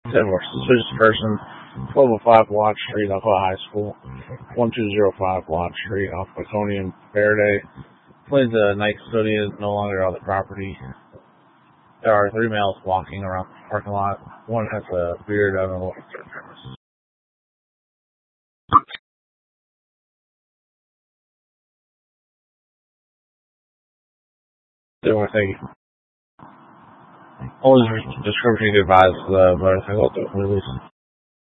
10-4 suspicious person, 1205 Watt Street, Alcoa High School, 1205 Watt Street, off Laconian Verde. Claims the night custodian is no longer on the property. There are 3 males walking around the parking lot. One has a beard and a white shirt. They want to thank you. All description you can advise the motorcycle to release.